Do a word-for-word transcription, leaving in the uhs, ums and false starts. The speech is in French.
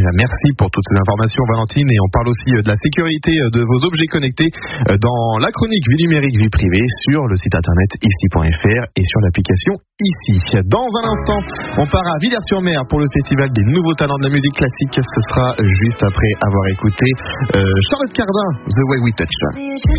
merci pour toutes ces informations, Valentine. Et on parle aussi de la sécurité de vos objets connectés dans la chronique Vie numérique, vie privée sur le site internet ici point f r et sur l'application Ici. Dans un instant, on part à Villers-sur-Mer pour le festival des nouveaux talents de la musique classique. Ce sera juste après avoir écouté euh, Charlotte Cardin, The Way We Touch.